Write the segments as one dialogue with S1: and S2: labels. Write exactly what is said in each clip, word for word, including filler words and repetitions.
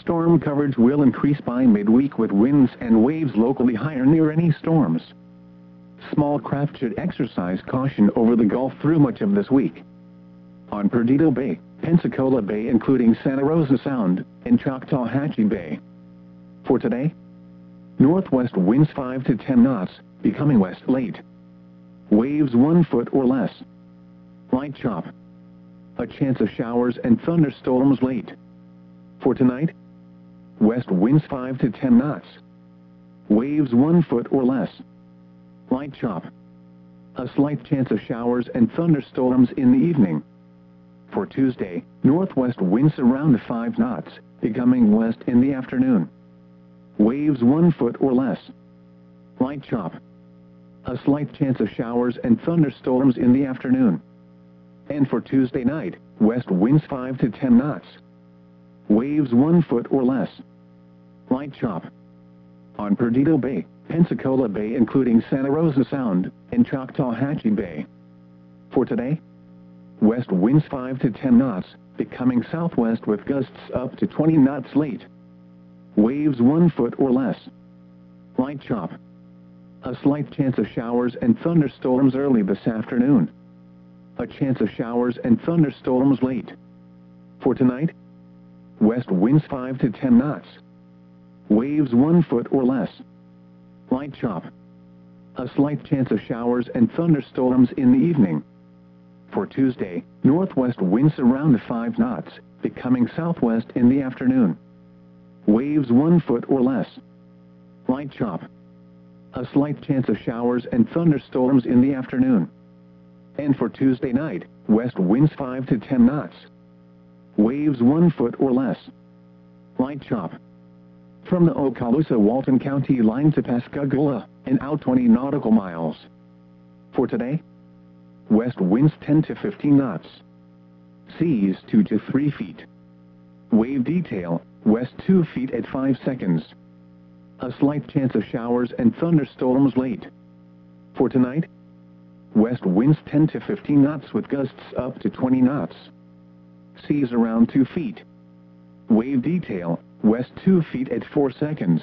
S1: Storm coverage will increase by midweek with winds and waves locally higher near any storms. Small craft should exercise caution over the Gulf through much of this week. On Perdido Bay, Pensacola Bay including Santa Rosa Sound, and Choctawhatchee Bay. For today, northwest winds five to ten knots, becoming west late. Waves one foot or less. Light chop. A chance of showers and thunderstorms late. For tonight, west winds five to ten knots. Waves one foot or less. Light chop. A slight chance of showers and thunderstorms in the evening. For Tuesday, northwest winds around five knots, becoming west in the afternoon. Waves one foot or less. Light chop. A slight chance of showers and thunderstorms in the afternoon. And for Tuesday night, west winds five to ten knots. Waves one foot or less. Light chop. On Perdido Bay, Pensacola Bay including Santa Rosa Sound, and Choctawhatchee Bay. For today, west winds five to ten knots, becoming southwest with gusts up to twenty knots late. Waves one foot or less. Light chop. A slight chance of showers and thunderstorms early this afternoon. A chance of showers and thunderstorms late. For tonight, west winds five to ten knots. Waves one foot or less. Light chop. A slight chance of showers and thunderstorms in the evening. For Tuesday, northwest winds around five knots, becoming southwest in the afternoon. Waves one foot or less. Light chop. A slight chance of showers and thunderstorms in the afternoon. And for Tuesday night, west winds five to ten knots. Waves one foot or less. Light chop. From the Okaloosa-Walton County line to Pascagoula, and out twenty nautical miles. For today, west winds ten to fifteen knots. Seas two to three feet. Wave detail, west two feet at five seconds. A slight chance of showers and thunderstorms late. For tonight, west winds ten to fifteen knots with gusts up to twenty knots. Seas around two feet. Wave detail, west two feet at four seconds.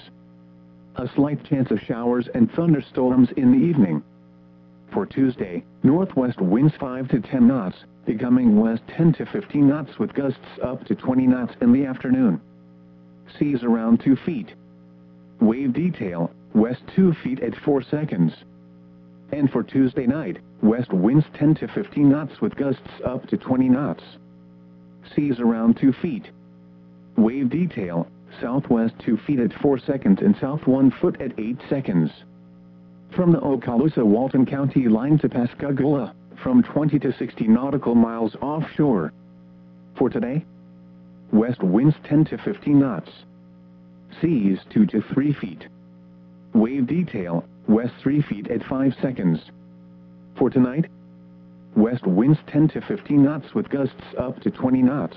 S1: A slight chance of showers and thunderstorms in the evening. For Tuesday, northwest winds five to ten knots, becoming west ten to fifteen knots with gusts up to twenty knots in the afternoon. Seas around two feet. Wave detail, west two feet at four seconds. And for Tuesday night, west winds ten to fifteen knots with gusts up to twenty knots. Seas around two feet. Wave detail, southwest two feet at four seconds and south one foot at eight seconds. From the Okaloosa-Walton County line to Pascagoula, from twenty to sixty nautical miles offshore. For today, west winds ten to fifteen knots. Seas two to three feet. Wave detail, west three feet at five seconds. For tonight, west winds ten to fifteen knots with gusts up to twenty knots.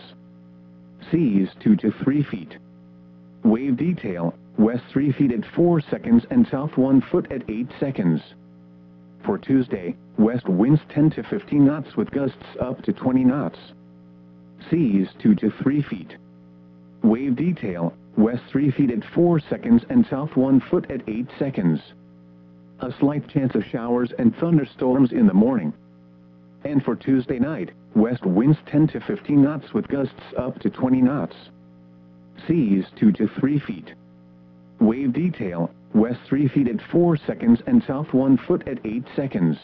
S1: Seas two to three feet. Wave detail, west three feet at four seconds and south one foot at eight seconds. For Tuesday, west winds ten to fifteen knots with gusts up to twenty knots. Seas two to three feet. Wave detail, west three feet at four seconds and south one foot at eight seconds. A slight chance of showers and thunderstorms in the morning. And for Tuesday night, west winds ten to fifteen knots with gusts up to twenty knots. Seas two to three feet. Wave detail, west three feet at four seconds and south one foot at eight seconds.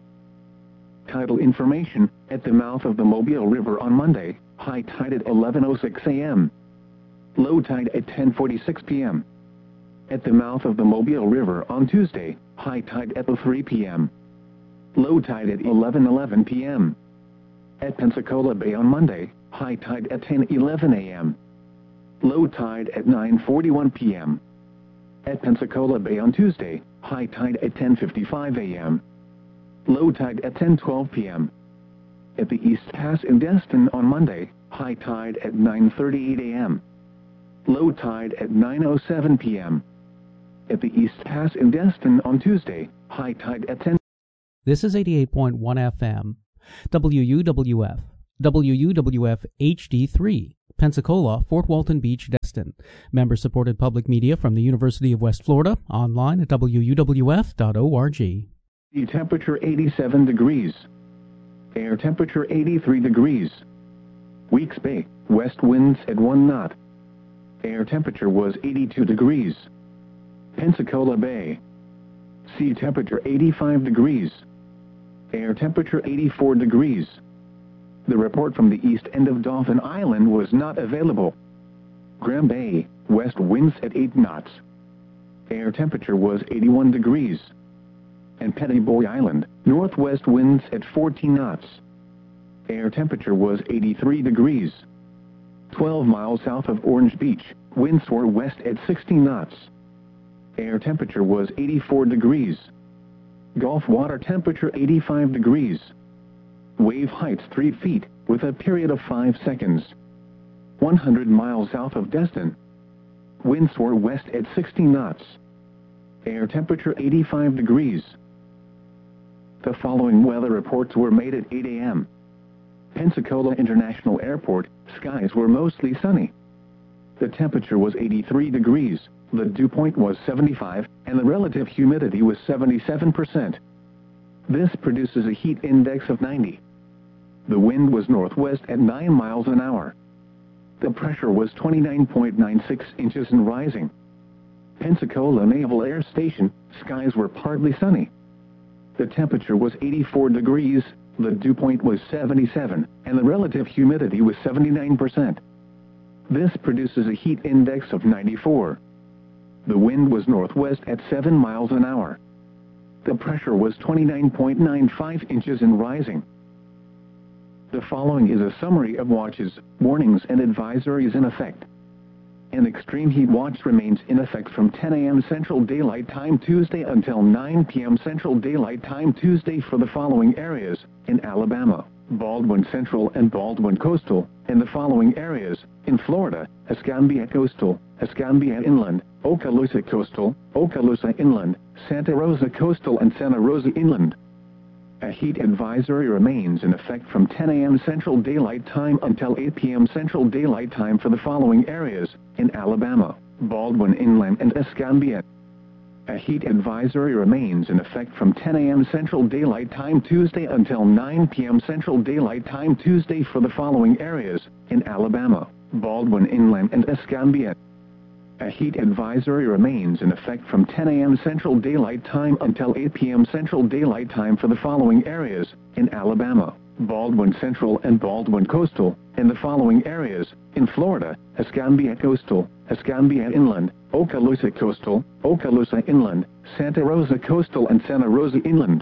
S1: Tidal information, at the mouth of the Mobile River on Monday, high tide at eleven oh six a m Low tide at ten forty-six p m At the mouth of the Mobile River on Tuesday, high tide at three p m Low tide at eleven eleven p m At Pensacola Bay on Monday, high tide at ten eleven a m Low tide at nine forty-one p m At Pensacola Bay on Tuesday, high tide at ten fifty-five a m Low tide at ten twelve p m At the East Pass in Destin on Monday, high tide at nine thirty-eight a m Low tide at nine oh seven p m At the East Pass in Destin on Tuesday, high tide at ten.
S2: This is eighty-eight point one F M, W U W F, W U W F H D three, Pensacola, Fort Walton Beach, Destin. Destin. Member-supported public media from the University of West Florida, online at W U W F dot org.
S1: Sea temperature eighty-seven degrees. Air temperature eighty-three degrees. Weeks Bay, west winds at one knot. Air temperature was eighty-two degrees. Pensacola Bay. Sea temperature eighty-five degrees. Air temperature eighty-four degrees. The report from the east end of Dauphin Island was not available. Graham Bay, west winds at eight knots. Air temperature was eighty-one degrees. And Petty Boy Island, northwest winds at fourteen knots. Air temperature was eighty-three degrees. twelve miles south of Orange Beach, winds were west at sixty knots. Air temperature was eighty-four degrees. Gulf water temperature eighty-five degrees. Wave heights three feet, with a period of five seconds. one hundred miles south of Destin. Winds were west at sixty knots. Air temperature eighty-five degrees. The following weather reports were made at eight A M Pensacola International Airport, skies were mostly sunny. The temperature was eighty-three degrees, the dew point was seventy-five, and the relative humidity was seventy-seven percent. This produces a heat index of ninety. The wind was northwest at nine miles an hour. The pressure was twenty-nine point nine six inches and rising. Pensacola Naval Air Station, skies were partly sunny. The temperature was eighty-four degrees, the dew point was seventy-seven, and the relative humidity was seventy-nine percent. This produces a heat index of ninety-four. The wind was northwest at seven miles an hour. The pressure was twenty-nine point nine five inches and rising. The following is a summary of watches, warnings, and advisories in effect. An extreme heat watch remains in effect from ten A M Central Daylight Time Tuesday until nine P M Central Daylight Time Tuesday for the following areas: in Alabama, Baldwin Central and Baldwin Coastal, and the following areas: in Florida, Escambia Coastal, Escambia Inland, Okaloosa Coastal, Okaloosa Inland, Santa Rosa Coastal, and Santa Rosa Inland. A heat advisory remains in effect from ten A M Central Daylight Time until eight P M Central Daylight Time for the following areas: in Alabama, Baldwin Inland, and Escambia. A heat advisory remains in effect from ten A M Central Daylight Time Tuesday until nine P M Central Daylight Time Tuesday for the following areas: in Alabama, Baldwin Inland, and Escambia. A heat advisory remains in effect from ten A M Central Daylight Time until eight P M Central Daylight Time for the following areas: in Alabama, Baldwin Central and Baldwin Coastal, and the following areas: in Florida, Escambia Coastal, Escambia Inland, Okaloosa Coastal, Okaloosa Inland, Santa Rosa Coastal, and Santa Rosa Inland.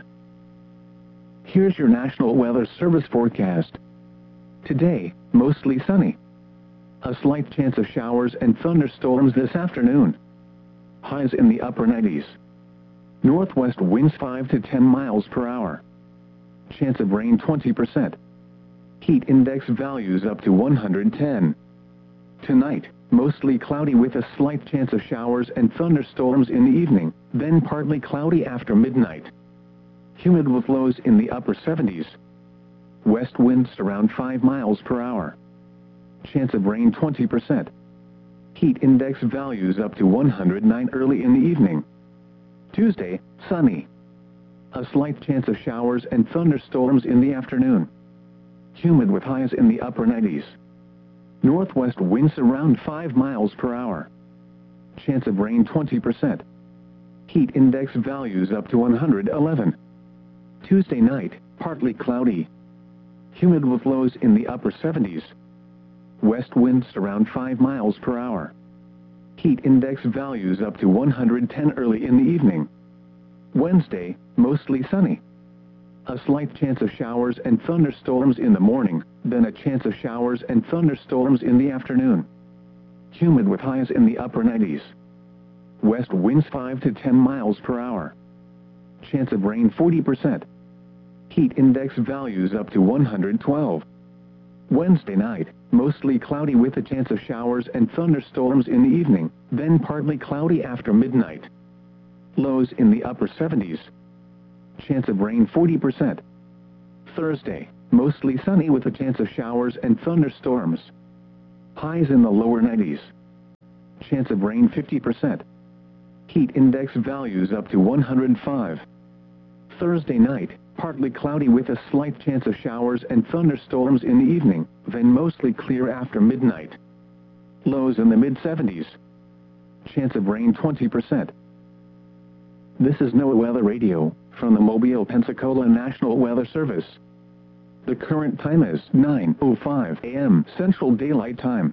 S1: Here's your National Weather Service forecast. Today, mostly sunny. A slight chance of showers and thunderstorms this afternoon. Highs in the upper nineties. Northwest winds five to ten miles per hour. Chance of rain twenty percent. Heat index values up to one hundred ten. Tonight, mostly cloudy with a slight chance of showers and thunderstorms in the evening, then partly cloudy after midnight. Humid with lows in the upper seventies. West winds around five miles per hour. Chance of rain twenty percent. Heat index values up to one hundred nine early in the evening. Tuesday, sunny. A slight chance of showers and thunderstorms in the afternoon. Humid with highs in the upper nineties. Northwest winds around five miles per hour. Chance of rain twenty percent. Heat index values up to one hundred eleven. Tuesday night, partly cloudy. Humid with lows in the upper seventies. West winds around five miles per hour. Heat index values up to one hundred ten early in the evening. Wednesday, mostly sunny. A slight chance of showers and thunderstorms in the morning, then a chance of showers and thunderstorms in the afternoon. Humid with highs in the upper nineties. West winds five to ten miles per hour. Chance of rain forty percent. Heat index values up to one hundred twelve. Wednesday night, mostly cloudy with a chance of showers and thunderstorms in the evening, then partly cloudy after midnight. Lows in the upper seventies. Chance of rain forty percent. Thursday, mostly sunny with a chance of showers and thunderstorms. Highs in the lower nineties. chance of rain fifty percent. Heat index values up to one hundred five. Thursday night, partly cloudy with a slight chance of showers and thunderstorms in the evening, then mostly clear after midnight. Lows in the mid seventies. Chance of rain twenty percent. This is NOAA Weather Radio, from the Mobile, Pensacola National Weather Service. The current time is nine oh five a m Central Daylight Time.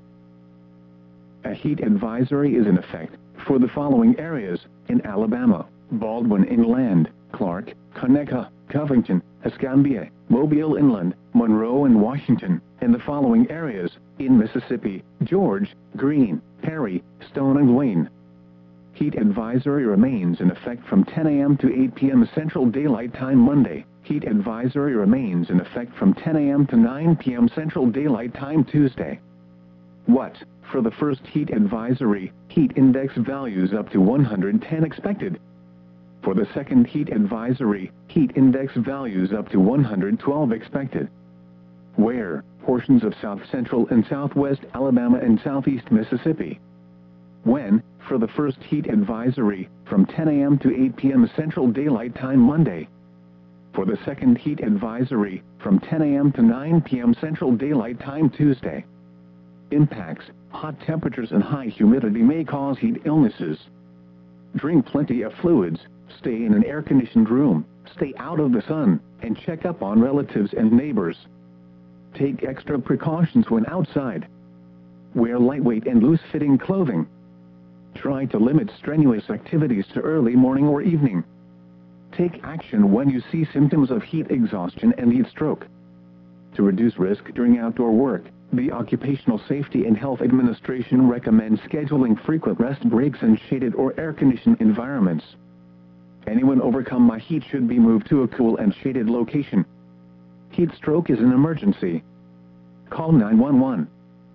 S1: A heat advisory is in effect for the following areas in Alabama: Baldwin Inland, Clark, Conecuh, Covington, Escambia, Mobile Inland, Monroe and Washington, and the following areas in Mississippi: George, Greene, Perry, Stone and Wayne. Heat advisory remains in effect from ten a m to eight p m Central Daylight Time Monday. Heat advisory remains in effect from ten a m to nine p m Central Daylight Time Tuesday. What? For the first heat advisory, heat index values up to one hundred ten expected. For the second heat advisory, heat index values up to one hundred twelve expected. Where? Portions of south central and southwest Alabama and southeast Mississippi. When? For the first heat advisory, from ten a m to eight p m Central Daylight Time Monday. For the second heat advisory, from ten a m to nine p m Central Daylight Time Tuesday. Impacts: hot temperatures and high humidity may cause heat illnesses. Drink plenty of fluids, stay in an air-conditioned room, stay out of the sun, and check up on relatives and neighbors. Take extra precautions when outside. Wear lightweight and loose-fitting clothing. Try to limit strenuous activities to early morning or evening. Take action when you see symptoms of heat exhaustion and heat stroke. To reduce risk during outdoor work, the Occupational Safety and Health Administration recommends scheduling frequent rest breaks in shaded or air-conditioned environments. Anyone overcome by heat should be moved to a cool and shaded location. Heat stroke is an emergency. Call nine one one.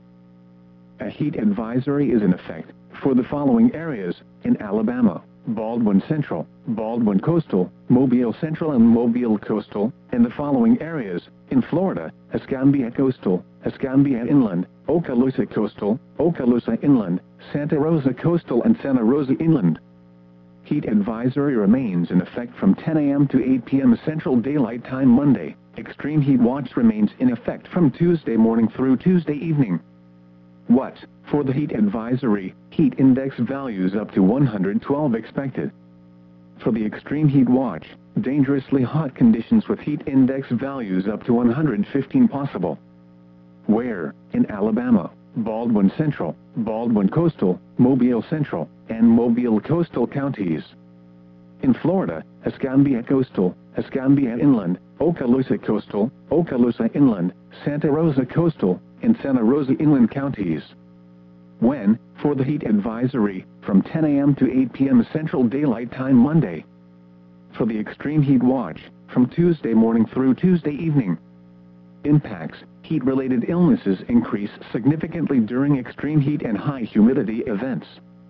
S1: A heat advisory is in effect for the following areas in Alabama: Baldwin Central, Baldwin Coastal, Mobile Central and Mobile Coastal, and the following areas in Florida: Escambia Coastal, Escambia Inland, Okaloosa Coastal, Okaloosa Inland, Santa Rosa Coastal and Santa Rosa Inland. Heat advisory remains in effect from ten a m to eight p m Central Daylight Time Monday. Extreme heat watch remains in effect from Tuesday morning through Tuesday evening. What? For the heat advisory, heat index values up to one hundred twelve expected. For the extreme heat watch, dangerously hot conditions with heat index values up to one hundred fifteen possible. Where? In Alabama: Baldwin Central, Baldwin Coastal, Mobile Central, and Mobile Coastal counties. In Florida: Escambia Coastal, Escambia Inland, Okaloosa Coastal, Okaloosa Inland, Santa Rosa Coastal, and Santa Rosa Inland counties. When? For the heat advisory, from ten a m to eight p m Central Daylight Time Monday. For the extreme heat watch, from Tuesday morning through Tuesday evening. Impacts: heat-related illnesses increase significantly during extreme heat and high humidity events.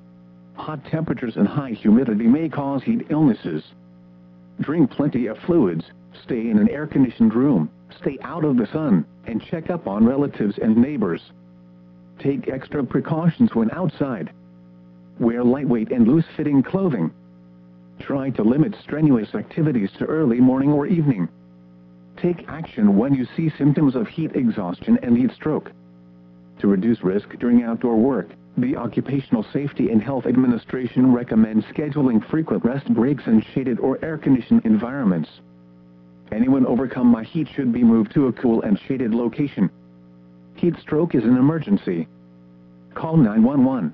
S1: Hot temperatures and high humidity may cause heat illnesses. Drink plenty of fluids, stay in an air-conditioned room, stay out of the sun, and check up on relatives and neighbors. Take extra precautions when outside. Wear lightweight and loose-fitting clothing. Try to limit strenuous activities to early morning or evening. Take action when you see symptoms of heat exhaustion and heat stroke. To reduce risk during outdoor work, the Occupational Safety and Health Administration recommends scheduling frequent rest breaks in shaded or air-conditioned environments. Anyone overcome by heat should be moved to a cool and shaded location. Heat stroke is an emergency. Call nine one one.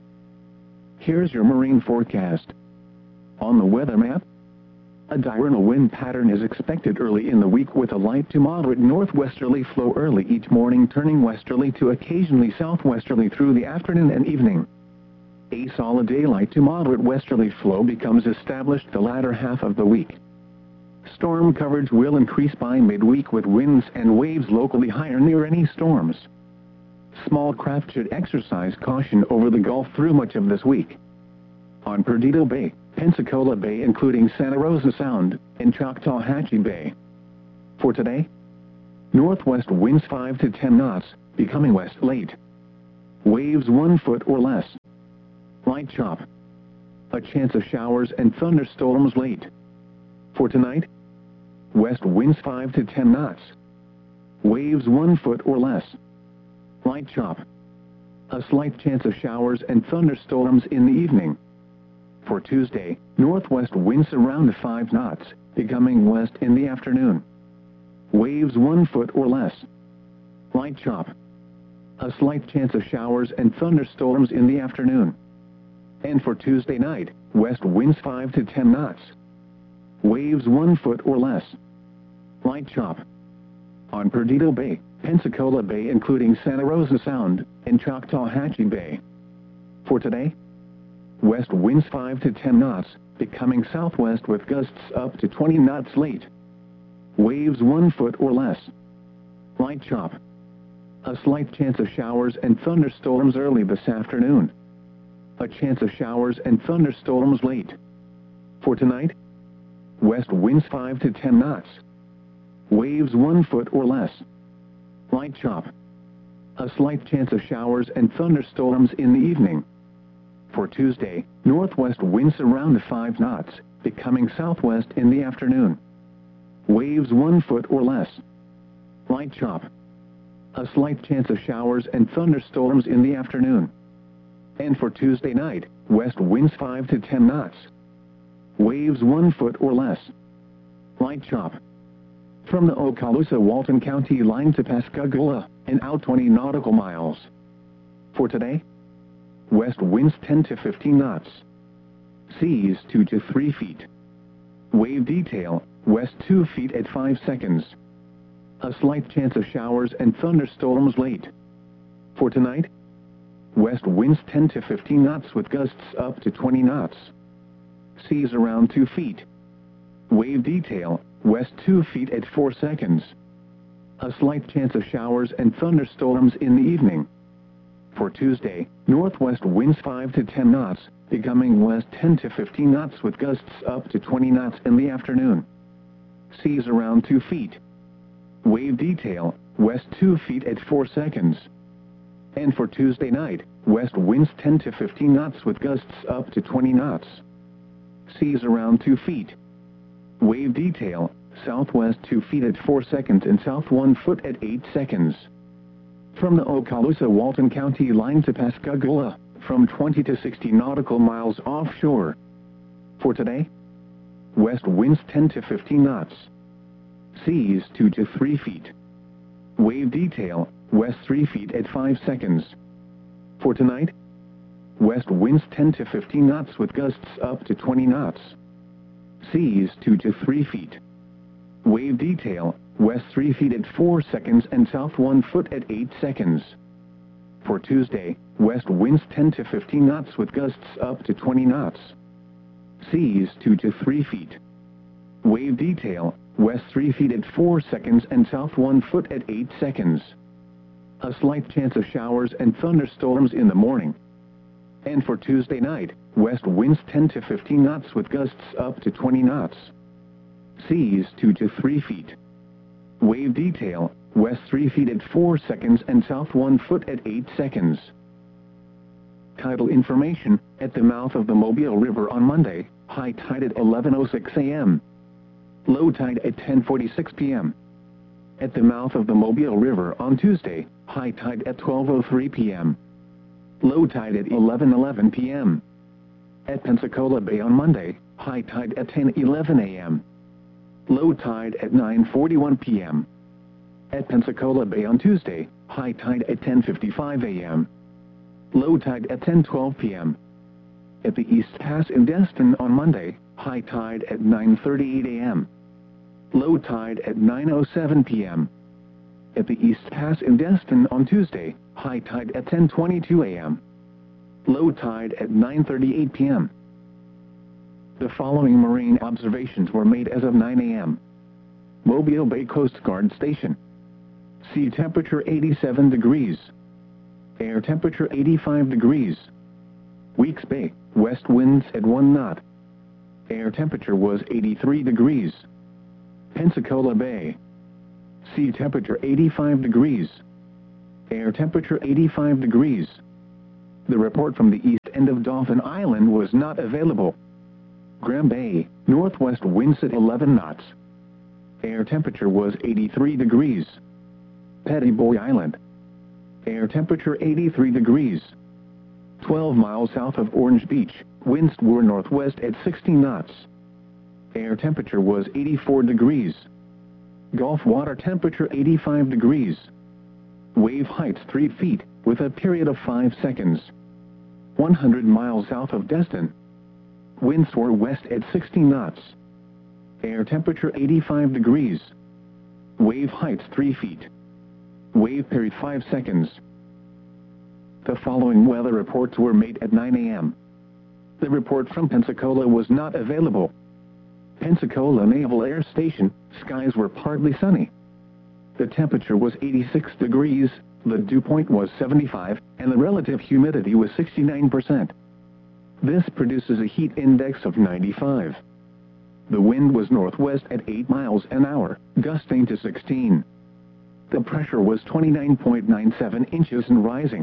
S1: Here's your marine forecast. On the weather map, a diurnal wind pattern is expected early in the week with a light to moderate northwesterly flow early each morning, turning westerly to occasionally southwesterly through the afternoon and evening. A solid daylight to moderate westerly flow becomes established the latter half of the week. Storm coverage will increase by midweek with winds and waves locally higher near any storms. Small craft should exercise caution over the Gulf through much of this week. On Perdido Bay, Pensacola Bay including Santa Rosa Sound, and Choctawhatchee Bay. For today, northwest winds five to ten knots, becoming west late. Waves one foot or less. light chop. A chance of showers and thunderstorms late. For tonight, west winds five to ten knots. Waves one foot or less. Light chop. A slight chance of showers and thunderstorms in the evening. For Tuesday, northwest winds around five knots, becoming west in the afternoon. Waves one foot or less. Light chop. A slight chance of showers and thunderstorms in the afternoon. And for Tuesday night, west winds five to ten knots. Waves one foot or less. Light chop. On Perdido Bay, Pensacola Bay including Santa Rosa Sound, and Choctawhatchee Bay. For today, west winds five to ten knots, becoming southwest with gusts up to twenty knots late. Waves one foot or less. Light chop. A slight chance of showers and thunderstorms early this afternoon. A chance of showers and thunderstorms late. For tonight, west winds five to ten knots. Waves one foot or less. Light chop. A slight chance of showers and thunderstorms in the evening. For Tuesday, northwest winds around five knots, becoming southwest in the afternoon. Waves one foot or less. Light chop. A slight chance of showers and thunderstorms in the afternoon. And for Tuesday night, west winds five to ten knots. Waves one foot or less. Light chop. From the Okaloosa-Walton County line to Pascagoula, and out twenty nautical miles. For today, west winds ten to fifteen knots. Seas two to three feet. Wave detail, west two feet at five seconds. A slight chance of showers and thunderstorms late. For tonight, west winds ten to fifteen knots with gusts up to twenty knots. Seas around two feet. Wave detail, west two feet at four seconds. A slight chance of showers and thunderstorms in the evening. For Tuesday, northwest winds five to ten knots, becoming west ten to fifteen knots with gusts up to twenty knots in the afternoon. Seas around two feet. Wave detail, west two feet at four seconds. And for Tuesday night, west winds ten to fifteen knots with gusts up to twenty knots. Seas around two feet. Wave detail, southwest two feet at four seconds and south one foot at eight seconds. From the Okaloosa-Walton County line to Pascagoula, from twenty to sixty nautical miles offshore. For today, west winds ten to fifteen knots. Seas two to three feet. Wave detail, west three feet at five seconds. For tonight, west winds ten to fifteen knots with gusts up to twenty knots. Seas two to three feet. Wave detail, west three feet at four seconds and south one foot at eight seconds. For Tuesday, west winds ten to fifteen knots with gusts up to twenty knots. Seas two to three feet. Wave detail, west three feet at four seconds and south one foot at eight seconds. A slight chance of showers and thunderstorms in the morning. And for Tuesday night, west winds ten to fifteen knots with gusts up to twenty knots. Seas two to three feet. Wave detail, west three feet at four seconds and south one foot at eight seconds. Tidal information, at the mouth of the Mobile River on Monday, high tide at eleven oh six a m Low tide at ten forty-six p m At the mouth of the Mobile River on Tuesday, high tide at twelve oh three p m Low tide at eleven eleven p m At Pensacola Bay on Monday, high tide at ten eleven a m Low tide at nine forty-one p m At Pensacola Bay on Tuesday, high tide at ten fifty-five a m Low tide at ten twelve p m At the East Pass in Destin on Monday, high tide at nine thirty-eight a m Low tide at nine oh seven p m At the East Pass in Destin on Tuesday, high tide at ten twenty-two a m Low tide at nine thirty-eight p m The following marine observations were made as of nine a m Mobile Bay Coast Guard Station. Sea temperature eighty-seven degrees. Air temperature eighty-five degrees. Weeks Bay, west winds at one knot. Air temperature was eighty-three degrees. Pensacola Bay. Sea temperature eighty-five degrees. Air temperature eighty-five degrees. The report from the East end of Dauphin Island was not available. Graham Bay, northwest winds at eleven knots. Air temperature was eighty-three degrees. Petty Boy Island. Air temperature eighty-three degrees. twelve miles south of Orange Beach, winds were northwest at sixty knots. Air temperature was eighty-four degrees. Gulf water temperature eighty-five degrees. Wave heights three feet, with a period of five seconds. one hundred miles south of Destin. Winds were west at sixty knots. Air temperature eighty-five degrees. Wave heights three feet. Wave period five seconds. The following weather reports were made at nine A M The report from Pensacola was not available. Pensacola Naval Air Station, skies were partly sunny. The temperature was eighty-six degrees, the dew point was seventy-five, and the relative humidity was sixty-nine percent. This produces a heat index of ninety-five. The wind was northwest at eight miles an hour, gusting to sixteen. The pressure was twenty-nine point nine seven inches and rising.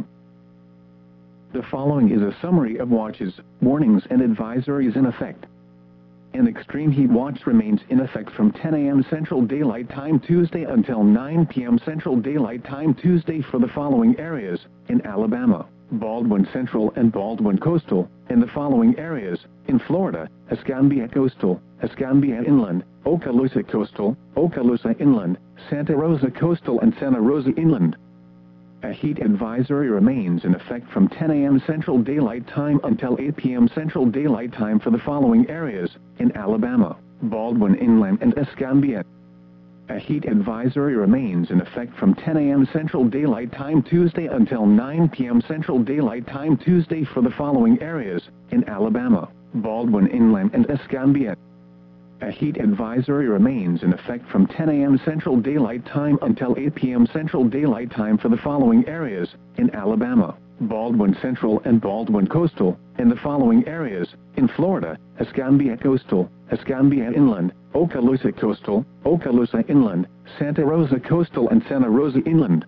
S1: The following is a summary of watches, warnings and advisories in effect. An extreme heat watch remains in effect from ten A M Central Daylight Time Tuesday until nine P M Central Daylight Time Tuesday for the following areas: in Alabama, Baldwin Central and Baldwin Coastal, in the following areas: in Florida, Escambia Coastal, Escambia Inland, Okaloosa Coastal, Okaloosa Inland, Santa Rosa Coastal and Santa Rosa Inland. A heat advisory remains in effect from ten A M Central Daylight Time until eight P M Central Daylight Time for the following areas: in Alabama, Baldwin Inland and Escambia. A heat advisory remains in effect from ten A M Central Daylight Time Tuesday until nine P M Central Daylight Time Tuesday for the following areas: in Alabama, Baldwin Inland and Escambia. A heat advisory remains in effect from ten A M Central Daylight Time until eight P M Central Daylight Time for the following areas: in Alabama, Baldwin Central and Baldwin Coastal, in the following areas: in Florida, Escambia Coastal, Escambia Inland, Okaloosa Coastal, Okaloosa Inland, Santa Rosa Coastal and Santa Rosa Inland.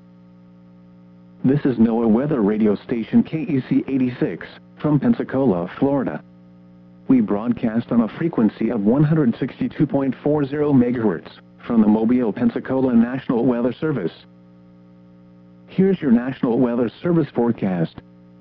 S1: This is NOAA Weather Radio Station K E C eighty-six, from Pensacola, Florida. We broadcast on a frequency of one hundred sixty-two point four zero megahertz, from the Mobile, Pensacola National Weather Service. Here's your National Weather Service forecast.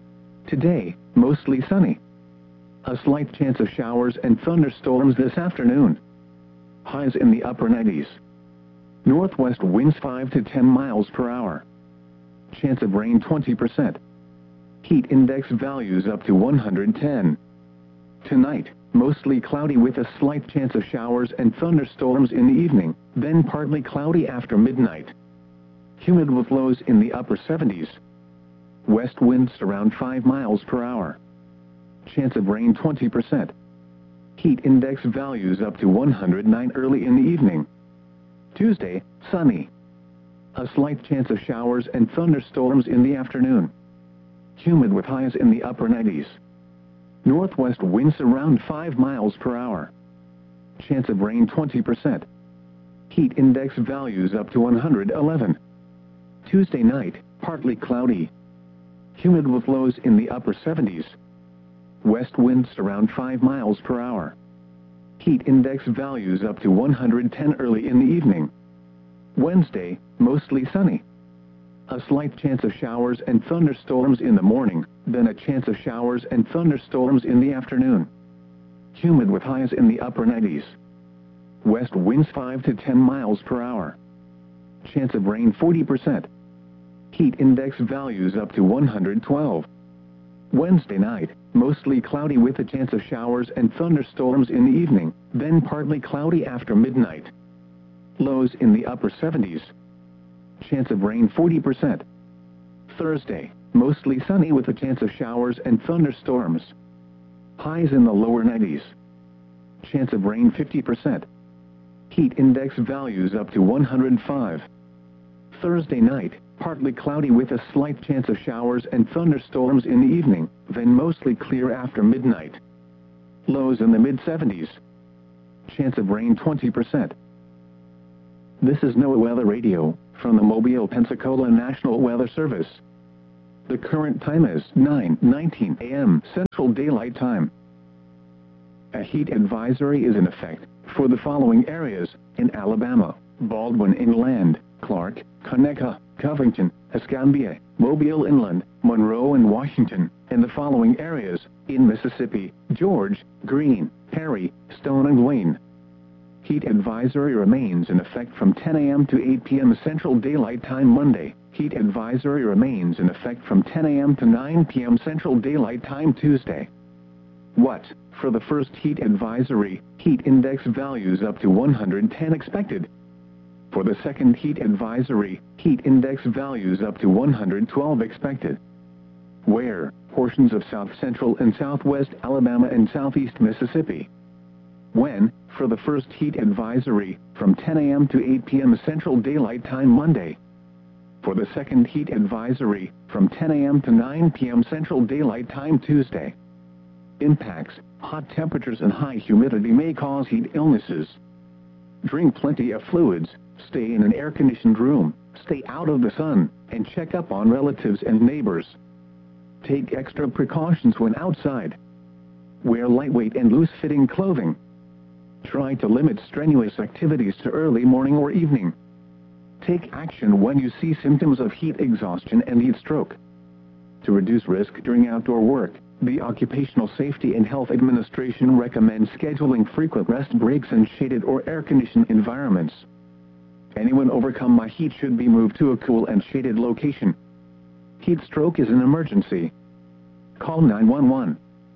S1: Today, mostly sunny. A slight chance of showers and thunderstorms this afternoon. Highs in the upper nineties. Northwest winds five to ten miles per hour. Chance of rain twenty percent. Heat index values up to one hundred ten. Tonight, mostly cloudy with a slight chance of showers and thunderstorms in the evening, then partly cloudy after midnight. Humid with lows in the upper seventies. West winds around five miles per hour. Chance of rain twenty percent. Heat index values up to one hundred nine early in the evening. Tuesday, sunny. A slight chance of showers and thunderstorms in the afternoon. Humid with highs in the upper nineties. Northwest winds around five miles per hour. Chance of rain twenty percent. Heat index values up to one hundred eleven. Tuesday night, partly cloudy. Humid with lows in the upper seventies. West winds around five miles per hour. Heat index values up to one hundred ten early in the evening. Wednesday, mostly sunny. A slight chance of showers and thunderstorms in the morning, then a chance of showers and thunderstorms in the afternoon. Humid with highs in the upper nineties. West winds five to ten miles per hour. Chance of rain forty percent. Heat index values up to one hundred twelve. Wednesday night, mostly cloudy with a chance of showers and thunderstorms in the evening, then partly cloudy after midnight. Lows in the upper seventies. Chance of rain forty percent. Thursday, mostly sunny with a chance of showers and thunderstorms. Highs in the lower nineties. Chance of rain fifty percent. Heat index values up to one hundred five. Thursday night, partly cloudy with a slight chance of showers and thunderstorms in the evening, then mostly clear after midnight. Lows in the mid seventies. Chance of rain twenty percent. This is NOAA Weather Radio, from the Mobile, Pensacola National Weather Service. The current time is nine nineteen a m Central Daylight Time. A heat advisory is in effect for the following areas in Alabama: Baldwin Inland, Clark, Conecuh, Covington, Escambia, Mobile Inland, Monroe and Washington, and the following areas in Mississippi: George, Greene, Perry, Stone and Wayne. Heat advisory remains in effect from ten a m to eight p m Central Daylight Time Monday. Heat advisory remains in effect from ten a m to nine p m Central Daylight Time Tuesday. What? For the first heat advisory, heat index values up to one hundred ten expected. For the second heat advisory, heat index values up to one hundred twelve expected. Where? Portions of south central and southwest Alabama and southeast Mississippi. When? For the first heat advisory, from ten a m to eight p m Central Daylight Time Monday. For the second heat advisory, from ten a m to nine p m Central Daylight Time Tuesday. Impacts: hot temperatures and high humidity may cause heat illnesses. Drink plenty of fluids, stay in an air-conditioned room, stay out of the sun, and check up on relatives and neighbors. Take extra precautions when outside. Wear lightweight and loose-fitting clothing. Try to limit strenuous activities to early morning or evening. Take action when you see symptoms of heat exhaustion and heat stroke. To reduce risk during outdoor work, the Occupational Safety and Health Administration recommends scheduling frequent rest breaks in shaded or air-conditioned environments. Anyone overcome by heat should be moved to a cool and shaded location. Heat stroke is an emergency. Call nine one one.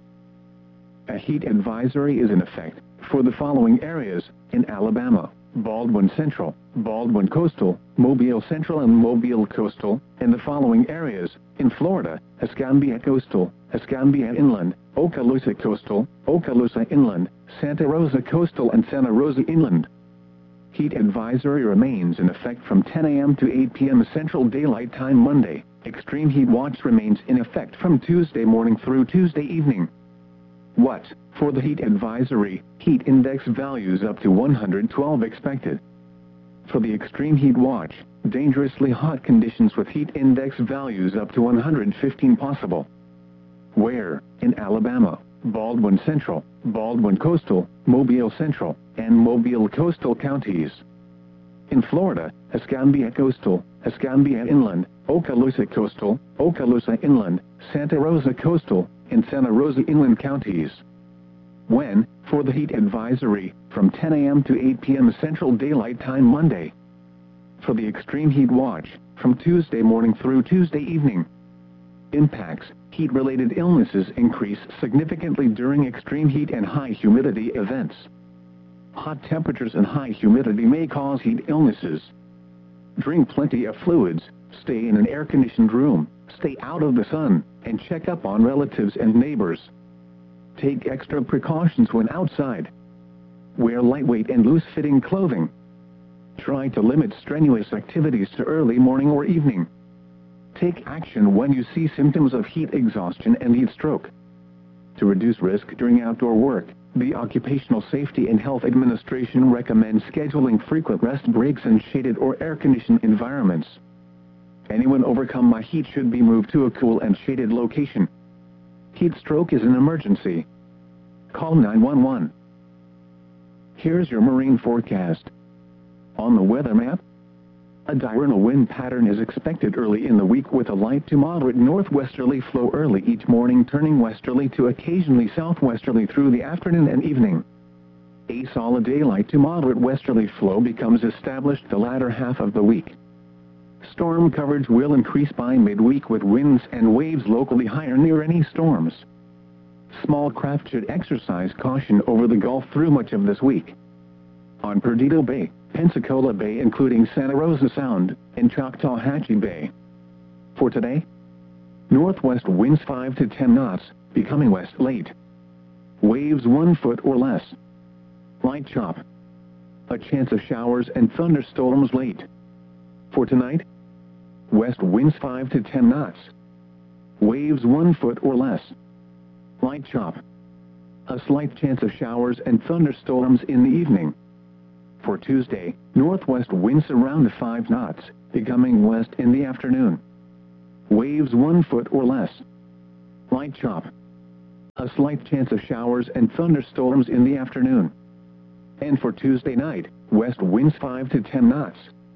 S1: A heat advisory is in effect for the following areas in Alabama: Baldwin Central, Baldwin Coastal, Mobile Central and Mobile Coastal, and the following areas in Florida: Escambia Coastal, Escambia Inland, Okaloosa Coastal, Okaloosa Inland, Santa Rosa Coastal and Santa Rosa Inland. Heat advisory remains in effect from ten a m to eight p m Central Daylight Time Monday. Extreme heat watch remains in effect from Tuesday morning through Tuesday evening. What? For the heat advisory, heat index values up to one hundred twelve expected. For the extreme heat watch, dangerously hot conditions with heat index values up to one hundred fifteen possible. Where? In Alabama: Baldwin Central, Baldwin Coastal, Mobile Central, and Mobile Coastal counties. In Florida: Escambia Coastal, Escambia Inland, Okaloosa Coastal, Okaloosa Inland, Santa Rosa Coastal, and Santa Rosa Inland counties. When? For the heat advisory, from ten a m to eight p m Central Daylight Time Monday. For the extreme heat watch, from Tuesday morning through Tuesday evening. Impacts: heat-related illnesses increase significantly during extreme heat and high humidity events. Hot temperatures and high humidity may cause heat illnesses. Drink plenty of fluids, stay in an air-conditioned room, stay out of the sun, and check up on relatives and neighbors. Take extra precautions when outside. Wear lightweight and loose-fitting clothing. Try to limit strenuous activities to early morning or evening. Take action when you see symptoms of heat exhaustion and heat stroke. To reduce risk during outdoor work, the Occupational Safety and Health Administration recommends scheduling frequent rest breaks in shaded or air-conditioned environments. Anyone overcome by heat should be moved to a cool and shaded location. Heat stroke is an emergency. Call nine one one. Here's your marine forecast. On the weather map, a diurnal wind pattern is expected early in the week with a light to moderate northwesterly flow early each morning, turning westerly to occasionally southwesterly through the afternoon and evening. A solid daylight to moderate westerly flow becomes established the latter half of the week. Storm coverage will increase by midweek with winds and waves locally higher near any storms. Small craft should exercise caution over the Gulf through much of this week. On Perdido Bay, Pensacola Bay including Santa Rosa Sound, and Choctawhatchee Bay. For today, northwest winds five to ten knots, becoming west late. Waves one foot or less. Light chop. A chance of showers and thunderstorms late. For tonight, west winds five to ten knots. Waves one foot or less. Light chop. A slight chance of showers and thunderstorms in the evening. For Tuesday, northwest winds around five knots, becoming west in the afternoon. Waves one foot or less. Light chop. A slight chance of showers and thunderstorms in the afternoon. And for Tuesday night, west winds five to ten knots.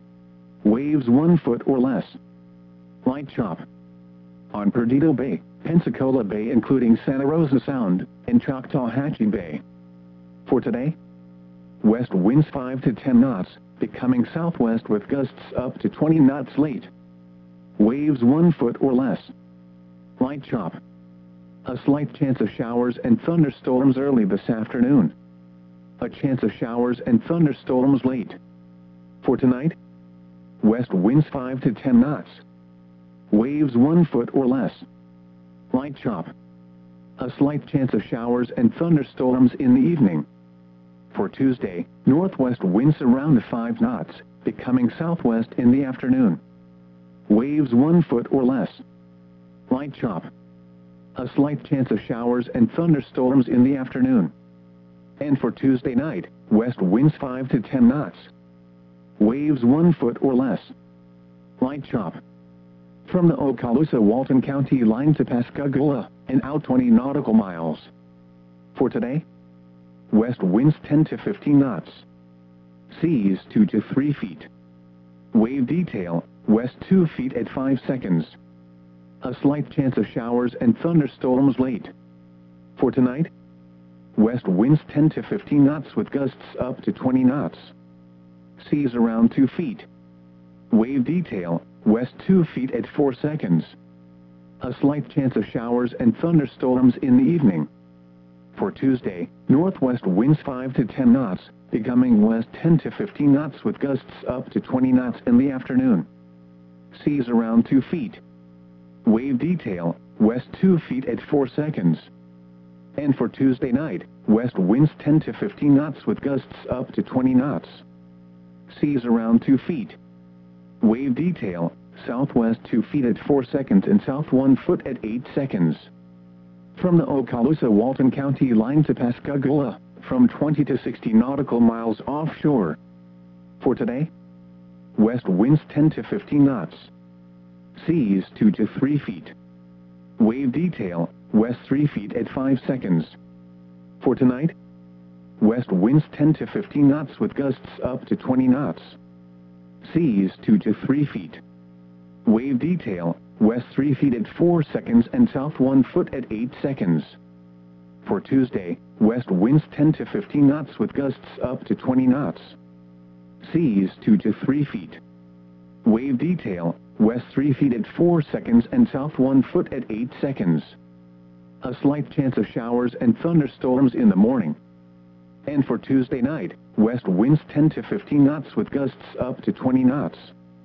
S1: Waves one foot or less. Light chop. On Perdido Bay, Pensacola Bay including Santa Rosa Sound, and Choctawhatchee Bay. For today, west winds five to ten knots, becoming southwest with gusts up to twenty knots late. Waves one foot or less. Light chop. A slight chance of showers and thunderstorms early this afternoon. A chance of showers and thunderstorms late. For tonight, west winds five to ten knots. Waves one foot or less. Light chop. A slight chance of showers and thunderstorms in the evening. For Tuesday, northwest winds around five knots, becoming southwest in the afternoon. Waves one foot or less. Light chop. A slight chance of showers and thunderstorms in the afternoon. And for Tuesday night, west winds five to ten knots. Waves one foot or less. Light chop. From the Okaloosa-Walton County line to Pascagoula, and out twenty nautical miles. For today, west winds ten to fifteen knots. Seas two to three feet. Wave detail, west two feet at five seconds. A slight chance of showers and thunderstorms late. For tonight, west winds ten to fifteen knots with gusts up to twenty knots. Seas around two feet. Wave detail, west two feet at four seconds. A slight chance of showers and thunderstorms in the evening. For Tuesday, northwest winds five to ten knots, becoming west ten to fifteen knots with gusts up to twenty knots in the afternoon. Seas around two feet. Wave detail, west two feet at four seconds. And for Tuesday night, west winds ten to fifteen knots with gusts up to twenty knots. Seas around two feet. Wave detail, southwest two feet at four seconds and south one foot at eight seconds. From the Okaloosa-Walton County line to Pascagoula, from twenty to sixty nautical miles offshore. For today, west winds ten to fifteen knots. Seas two to three feet. Wave detail, west three feet at five seconds. For tonight, west winds ten to fifteen knots with gusts up to twenty knots. Seas two to three feet. Wave detail, west three feet at four seconds and south one foot at eight seconds. For Tuesday, west winds ten to fifteen knots with gusts up to twenty knots. Seas two to three feet. Wave detail, west three feet at four seconds and south one foot at eight seconds. A slight chance of showers and thunderstorms in the morning. And for Tuesday night, west winds ten to fifteen knots with gusts up to twenty knots.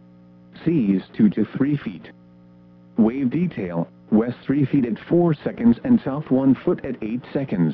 S1: Seas two to three feet. Wave detail, west three feet at four seconds and south one foot at eight seconds.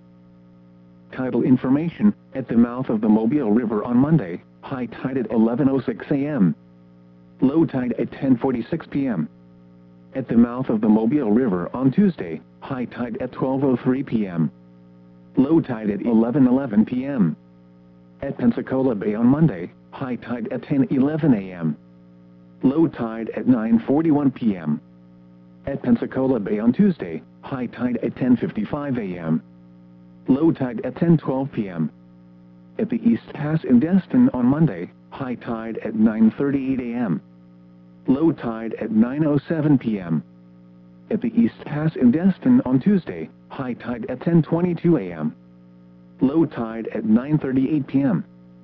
S1: Tidal information, at the mouth of the Mobile River on Monday, high tide at eleven oh six a m Low tide at ten forty-six p m At the mouth of the Mobile River on Tuesday, high tide at twelve oh three p m Low tide at eleven eleven p m At Pensacola Bay on Monday, high tide at ten eleven a m Low tide at nine forty-one p m At Pensacola Bay on Tuesday, high tide at ten fifty-five a m Low tide at ten twelve p m At the East Pass in Destin on Monday, high tide at nine thirty-eight a m Low tide at nine oh seven p m At the East Pass in Destin on Tuesday, high tide at ten twenty-two a m Low tide at nine thirty-eight p m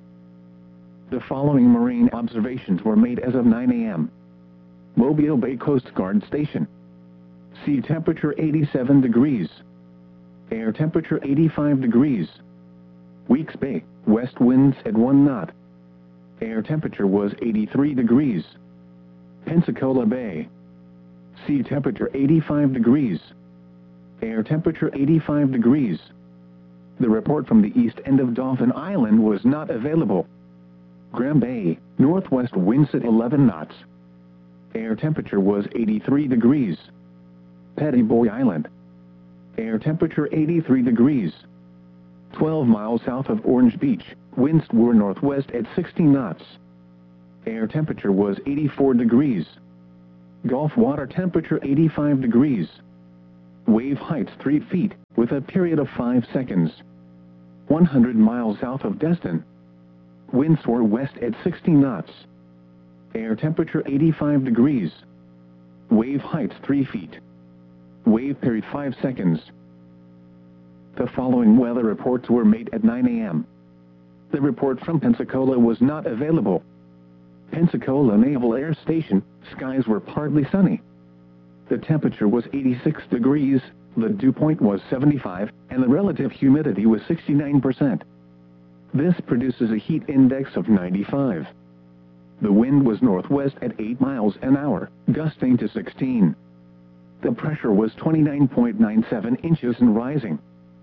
S1: The following marine observations were made as of nine a m Mobile Bay Coast Guard Station. Sea temperature eighty-seven degrees. Air temperature eighty-five degrees. Weeks Bay, west winds at one knot. Air temperature was eighty-three degrees. Pensacola Bay. Sea temperature eighty-five degrees. Air temperature eighty-five degrees. The report from the east end of Dauphin Island was not available. Graham Bay, northwest winds at eleven knots. Air temperature was eighty-three degrees. Petty Boy Island. Air temperature eighty-three degrees. twelve miles south of Orange Beach, winds were northwest at sixty knots. Air temperature was eighty-four degrees. Gulf water temperature eighty-five degrees. Wave height three feet, with a period of five seconds. one hundred miles south of Destin. Winds were west at sixty knots. Air temperature eighty-five degrees. Wave height three feet. Wave period five seconds. The following weather reports were made at nine A M The report from Pensacola was not available. Pensacola Naval Air Station, skies were partly sunny. The temperature was eighty-six degrees, the dew point was seventy-five, and the relative humidity was sixty-nine percent. This produces a heat index of ninety-five. The wind was northwest at eight miles an hour, gusting to sixteen. The pressure was twenty-nine point nine seven inches and rising.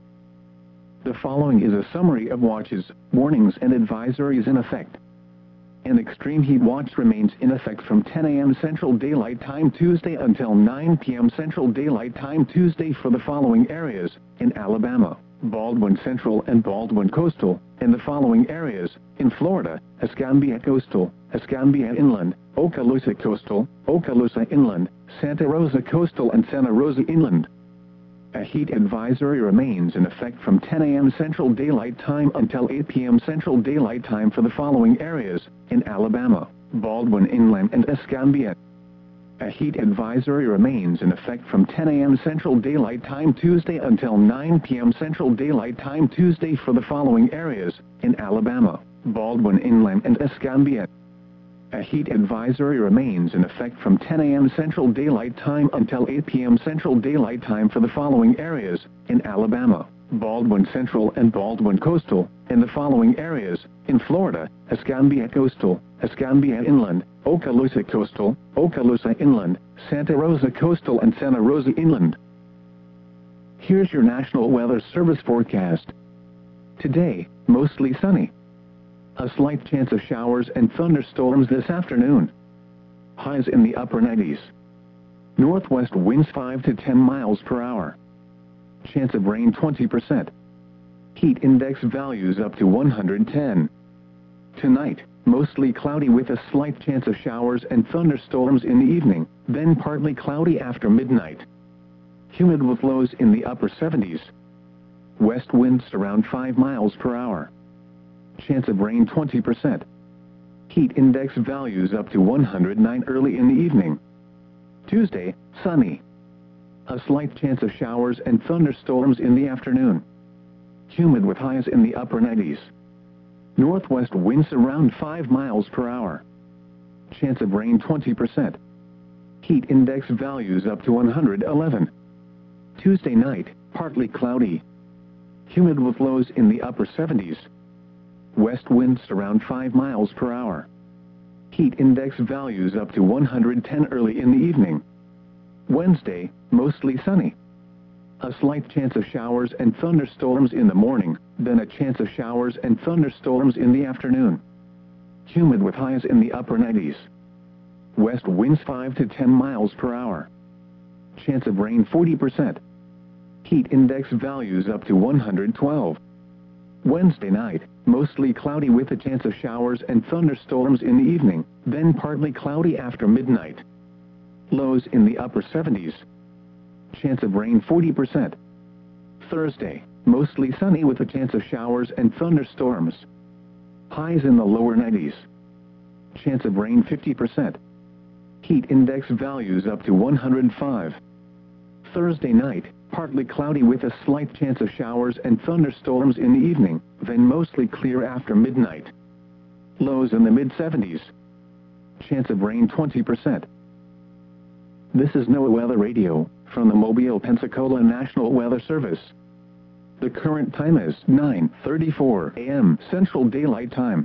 S1: The following is a summary of watches, warnings and advisories in effect. An extreme heat watch remains in effect from ten A M Central Daylight Time Tuesday until nine P M Central Daylight Time Tuesday for the following areas: in Alabama, Baldwin Central and Baldwin Coastal, and the following areas: in Florida, Escambia Coastal, Escambia Inland, Okaloosa Coastal, Okaloosa Inland, Santa Rosa Coastal and Santa Rosa Inland. A heat advisory remains in effect from ten A M Central Daylight Time until eight P M Central Daylight Time for the following areas: in Alabama, Baldwin Inland and Escambia. A heat advisory remains in effect from ten A M Central Daylight Time Tuesday until nine P M Central Daylight Time Tuesday for the following areas: in Alabama, Baldwin Inland and Escambia. A heat advisory remains in effect from ten A M Central Daylight Time until eight P M Central Daylight Time for the following areas: in Alabama, Baldwin Central and Baldwin Coastal, and the following areas: in Florida, Escambia Coastal, Escambia Inland, Okaloosa Coastal, Okaloosa Inland, Santa Rosa Coastal and Santa Rosa Inland. Here's your National Weather Service forecast. Today, mostly sunny. A slight chance of showers and thunderstorms this afternoon. Highs in the upper nineties. Northwest winds five to ten miles per hour. Chance of rain twenty percent. Heat index values up to one hundred ten. Tonight, mostly cloudy with a slight chance of showers and thunderstorms in the evening, then partly cloudy after midnight. Humid with lows in the upper seventies. West winds around five miles per hour. Chance of rain twenty percent. Heat index values up to one hundred nine early in the evening. Tuesday, sunny. A slight chance of showers and thunderstorms in the afternoon. Humid with highs in the upper nineties. Northwest winds around five miles per hour. Chance of rain twenty percent. Heat index values up to one hundred eleven. Tuesday night, partly cloudy. Humid with lows in the upper seventies. West winds around five miles per hour. Heat index values up to one hundred ten early in the evening. Wednesday, mostly sunny. A slight chance of showers and thunderstorms in the morning, then a chance of showers and thunderstorms in the afternoon. Humid with highs in the upper nineties. West winds five to ten miles per hour. Chance of rain forty percent. Heat index values up to one hundred twelve. Wednesday night, mostly cloudy with a chance of showers and thunderstorms in the evening, then partly cloudy after midnight. Lows in the upper seventies. Chance of rain forty percent. Thursday, mostly sunny with a chance of showers and thunderstorms. Highs in the lower nineties. Chance of rain fifty percent. Heat index values up to one hundred five. Thursday night, partly cloudy with a slight chance of showers and thunderstorms in the evening, then mostly clear after midnight. Lows in the mid seventies. Chance of rain twenty percent. This is NOAA Weather Radio, from the Mobile, Pensacola National Weather Service. The current time is nine thirty-four A M Central Daylight Time.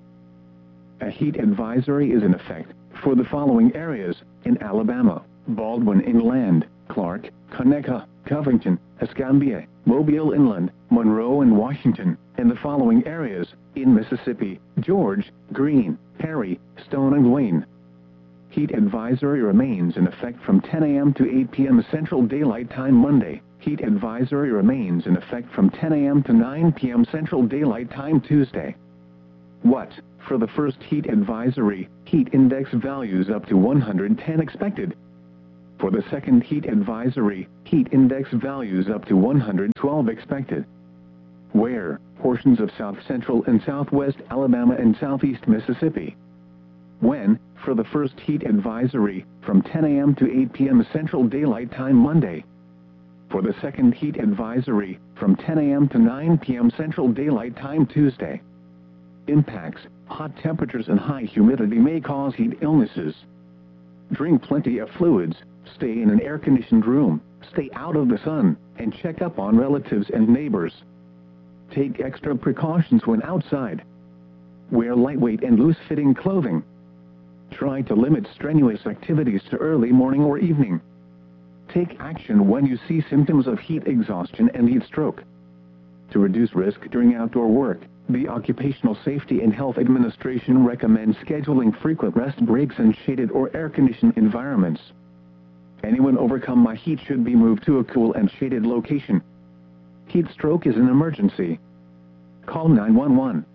S1: A heat advisory is in effect for the following areas: in Alabama, Baldwin Inland, Clark, Conecuh, Covington, Escambia, Mobile Inland, Monroe and Washington, and the following areas: in Mississippi, George, Greene, Perry, Stone and Wayne. Heat advisory remains in effect from ten A M to eight P M Central Daylight Time Monday. Heat advisory remains in effect from ten A M to nine P M Central Daylight Time Tuesday. What, for the first heat advisory, heat index values up to one hundred ten expected. For the second heat advisory, heat index values up to one hundred twelve expected. Where, portions of south central and southwest Alabama and southeast Mississippi. When, for the first heat advisory, from ten A M to eight P M Central Daylight Time Monday. For the second heat advisory, from ten A M to nine P M Central Daylight Time Tuesday. Impacts: hot temperatures and high humidity may cause heat illnesses. Drink plenty of fluids, stay in an air-conditioned room, stay out of the sun, and check up on relatives and neighbors. Take extra precautions when outside. Wear lightweight and loose-fitting clothing. Try to limit strenuous activities to early morning or evening. Take action when you see symptoms of heat exhaustion and heat stroke. To reduce risk during outdoor work, the Occupational Safety and Health Administration recommends scheduling frequent rest breaks in shaded or air-conditioned environments. Anyone overcome by heat should be moved to a cool and shaded location. Heat stroke is an emergency. Call nine one one.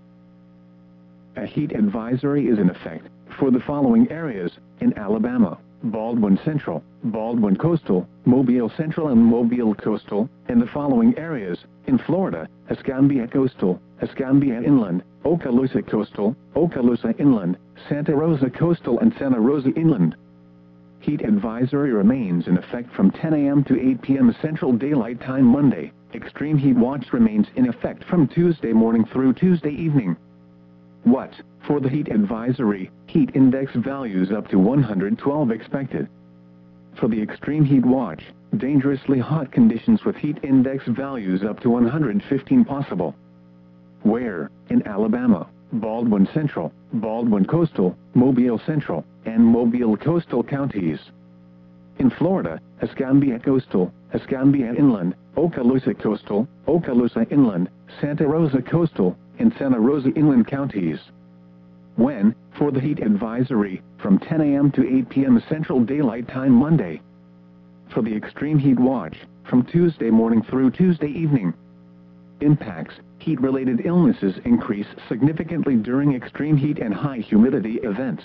S1: A heat advisory is in effect for the following areas in Alabama: Baldwin Central, Baldwin Coastal, Mobile Central and Mobile Coastal, and the following areas in Florida: Escambia Coastal, Escambia Inland, Okaloosa Coastal, Okaloosa Inland, Santa Rosa Coastal and Santa Rosa Inland. Heat advisory remains in effect from ten A M to eight P M Central Daylight Time Monday. Extreme heat watch remains in effect from Tuesday morning through Tuesday evening. What? For the heat advisory, heat index values up to one hundred twelve expected. For the extreme heat watch, dangerously hot conditions with heat index values up to one hundred fifteen possible. Where? In Alabama: Baldwin Central, Baldwin Coastal, Mobile Central, and Mobile Coastal counties. In Florida: Escambia Coastal, Escambia Inland, Okaloosa Coastal, Okaloosa Inland, Santa Rosa Coastal, and Santa Rosa Inland counties. When? For the heat advisory, from ten A M to eight P M Central Daylight Time Monday. For the extreme heat watch, from Tuesday morning through Tuesday evening. Impacts: heat-related illnesses increase significantly during extreme heat and high humidity events.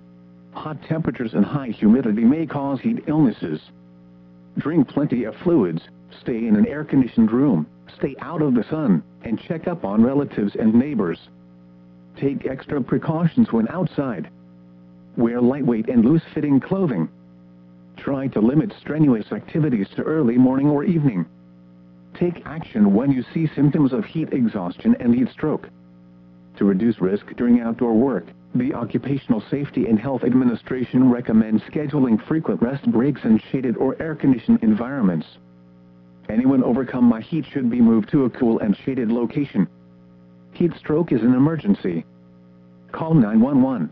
S1: Hot temperatures and high humidity may cause heat illnesses. Drink plenty of fluids, stay in an air-conditioned room, stay out of the sun, and check up on relatives and neighbors. Take extra precautions when outside. Wear lightweight and loose-fitting clothing. Try to limit strenuous activities to early morning or evening. Take action when you see symptoms of heat exhaustion and heat stroke. To reduce risk during outdoor work, the Occupational Safety and Health Administration recommends scheduling frequent rest breaks in shaded or air-conditioned environments. Anyone overcome by heat should be moved to a cool and shaded location. Heat stroke is an emergency. Call nine one one.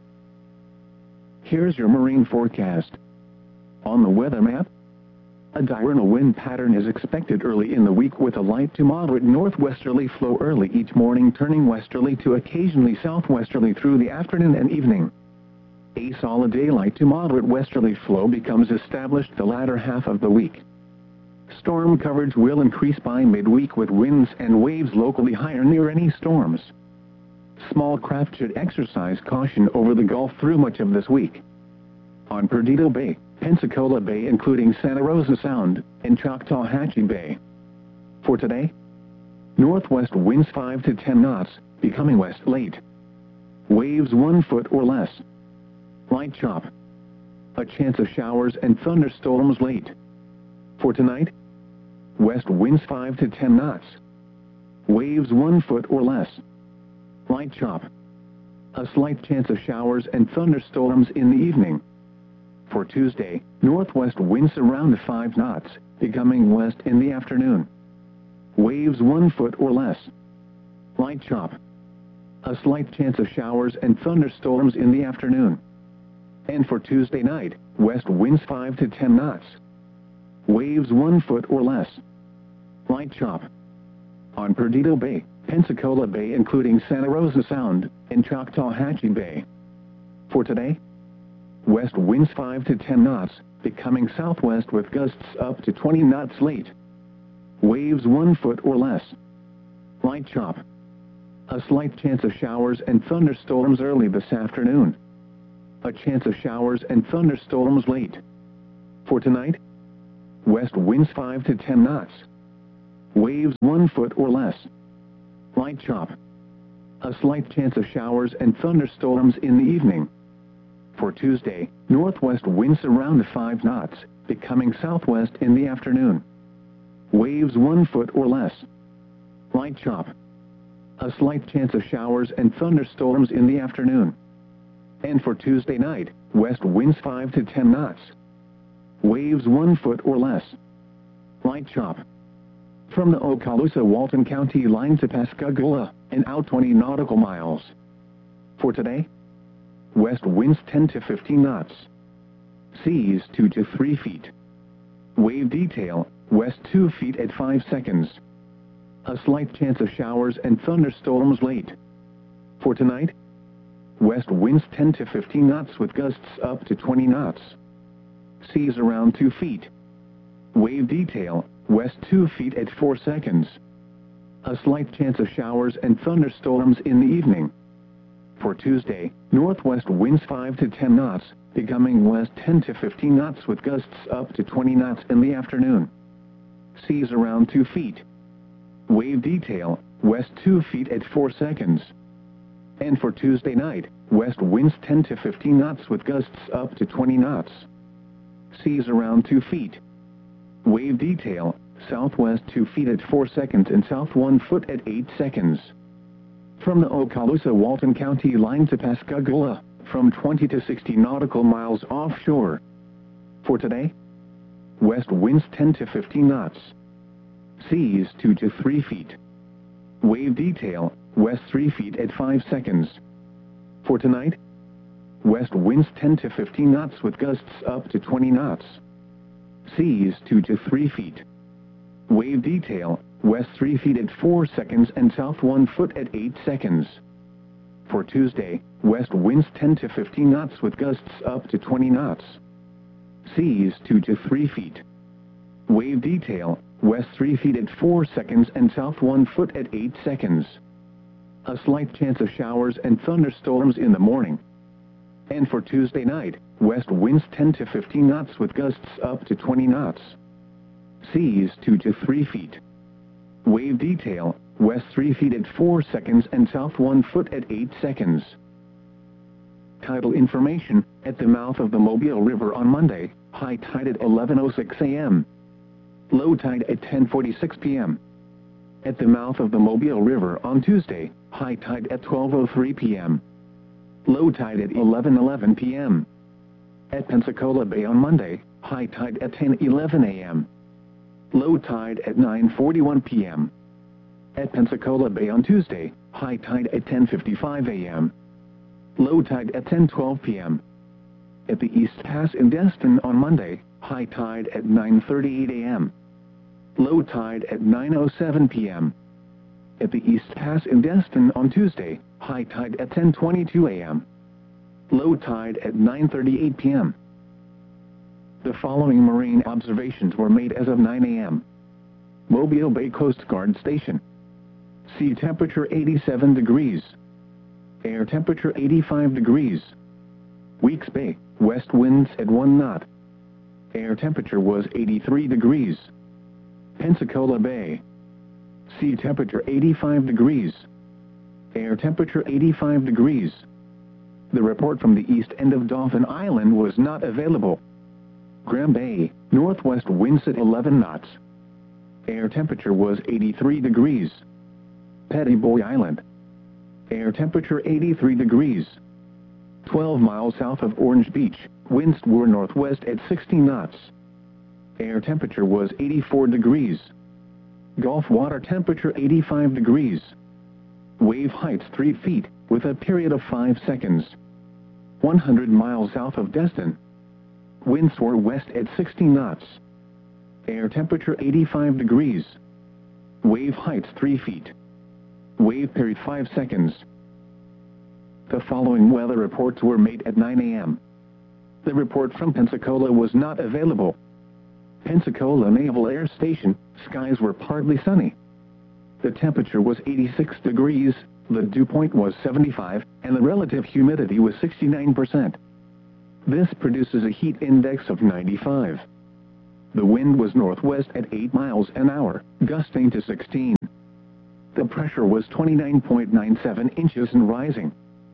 S1: Here's your marine forecast. On the weather map, a diurnal wind pattern is expected early in the week with a light to moderate northwesterly flow early each morning, turning westerly to occasionally southwesterly through the afternoon and evening. A solid daylight to moderate westerly flow becomes established the latter half of the week. Storm coverage will increase by midweek with winds and waves locally higher near any storms. Small craft should exercise caution over the Gulf through much of this week. On Perdido Bay, Pensacola Bay including Santa Rosa Sound, and Choctawhatchee Bay. For today, northwest winds five to ten knots, becoming west late. Waves one foot or less. Light chop. A chance of showers and thunderstorms late. For tonight, west winds five to ten knots. Waves one foot or less. Light chop. A slight chance of showers and thunderstorms in the evening. For Tuesday, northwest winds around five knots, becoming west in the afternoon. Waves one foot or less. Light chop. A slight chance of showers and thunderstorms in the afternoon. And for Tuesday night, west winds five to ten knots. Waves one foot or less. Light chop. On Perdido Bay, Pensacola Bay including Santa Rosa Sound, and Choctawhatchee Bay. For today, west winds five to ten knots, becoming southwest with gusts up to twenty knots late. Waves one foot or less. Light chop. A slight chance of showers and thunderstorms early this afternoon. A chance of showers and thunderstorms late. For tonight, west winds five to ten knots. Waves one foot or less. Light chop. A slight chance of showers and thunderstorms in the evening. For Tuesday, northwest winds around five knots, becoming southwest in the afternoon. Waves one foot or less. Light chop. A slight chance of showers and thunderstorms in the afternoon. And for Tuesday night, west winds five to ten knots. Waves one foot or less. Light chop. From the Okaloosa-Walton County line to Pascagoula, and out twenty nautical miles. For today, west winds ten to fifteen knots. Seas two to three feet. Wave detail, west two feet at five seconds. A slight chance of showers and thunderstorms late. For tonight, west winds ten to fifteen knots with gusts up to twenty knots. Seas around two feet. Wave detail, west two feet at four seconds. A slight chance of showers and thunderstorms in the evening. For Tuesday, northwest winds five to ten knots, becoming west ten to fifteen knots with gusts up to twenty knots in the afternoon. Seas around two feet. Wave detail, west two feet at four seconds. And for Tuesday night, west winds ten to fifteen knots with gusts up to twenty knots. Seas around two feet. Wave detail, southwest two feet at four seconds and south one foot at eight seconds. From the Okaloosa-Walton County line to Pascagoula, from twenty to sixty nautical miles offshore. For today, west winds ten to fifteen knots. Seas two to three feet. Wave detail, west three feet at five seconds. For tonight, west winds ten to fifteen knots with gusts up to twenty knots. Seas two to three feet. Wave detail, west three feet at four seconds and south one foot at eight seconds. For Tuesday, west winds ten to fifteen knots with gusts up to twenty knots. Seas two to three feet. Wave detail, west three feet at four seconds and south one foot at eight seconds. A slight chance of showers and thunderstorms in the morning. And for Tuesday night, west winds ten to fifteen knots with gusts up to twenty knots. Seas two to three feet. Wave detail, west three feet at four seconds and south one foot at eight seconds. Tidal information, at the mouth of the Mobile River on Monday, high tide at eleven oh six a m Low tide at ten forty-six p m At the mouth of the Mobile River on Tuesday, high tide at twelve oh three p m Low tide at eleven eleven p m At Pensacola Bay on Monday, high tide at ten eleven a m Low tide at nine forty-one p m At Pensacola Bay on Tuesday, high tide at ten fifty-five a m Low tide at ten twelve p m At the East Pass in Destin on Monday, high tide at nine thirty-eight a m Low tide at nine oh seven p m At the East Pass in Destin on Tuesday, high tide at ten twenty-two a m Low tide at nine thirty-eight p m The following marine observations were made as of nine a m Mobile Bay Coast Guard Station. Sea temperature eighty-seven degrees. Air temperature eighty-five degrees. Weeks Bay, west winds at one knot. Air temperature was eighty-three degrees. Pensacola Bay. Sea temperature eighty-five degrees. Air temperature eighty-five degrees. The report from the east end of Dauphin Island was not available. Graham Bay, northwest winds at eleven knots. Air temperature was eighty-three degrees. Petty Boy Island. Air temperature eighty-three degrees. twelve miles south of Orange Beach, winds were northwest at sixty knots. Air temperature was eighty-four degrees. Gulf water temperature eighty-five degrees. Wave heights three feet, with a period of five seconds. one hundred miles south of Destin. Winds were west at sixty knots. Air temperature eighty-five degrees. Wave heights three feet. Wave period five seconds. The following weather reports were made at nine a m The report from Pensacola was not available. Pensacola Naval Air Station, skies were partly sunny. The temperature was eighty-six degrees, The dew point was seventy-five, and the relative humidity was sixty-nine percent. This produces a heat index of ninety-five. The wind was northwest at eight miles an hour, gusting to sixteen. The pressure was twenty-nine point nine seven inches and rising.